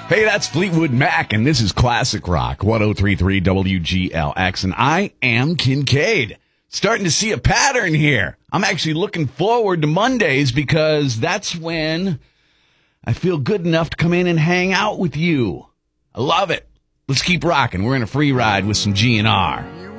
Hey, that's Fleetwood Mac, and this is Classic Rock 103.3 WGLX, and I am Kincaid. Starting to see a pattern here. I'm actually looking forward to Mondays because that's when I feel good enough to come in and hang out with you. I love it. Let's keep rocking. We're in a free ride with some GNR.